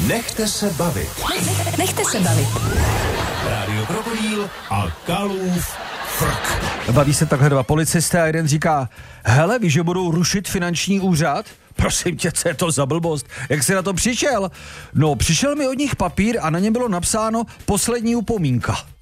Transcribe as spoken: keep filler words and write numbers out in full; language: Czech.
Nechte se bavit. Nechte se bavit. Rádio Krokodýl a Kalův frk. Baví se takhle dva policisté a jeden říká, hele, víš, že budou rušit finanční úřad? Prosím tě, co je to za blbost? Jak jsi na to přišel? No, přišel mi od nich papír a na něm bylo napsáno poslední upomínka.